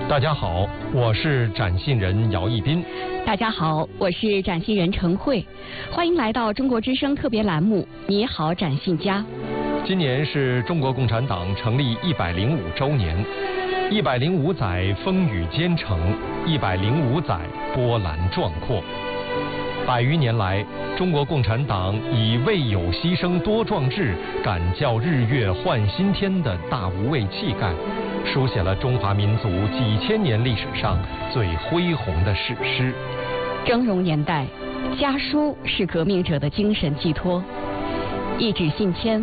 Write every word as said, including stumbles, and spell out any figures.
大家好，我是展信人姚一斌。 大家好，我是展信人陈慧，欢迎来到中国之声特别栏目《你好，展信家》。 今年是中国共产党成立一百零五周年，一百零五载风雨兼程，一百零五载波澜壮阔。百余年来，中国共产党以为有牺牲多壮志，敢教日月换新天的大无畏气概，书写了中华民族几千年历史上最恢宏的史诗。 峥嵘年代，家书是革命者的精神寄托，一纸信笺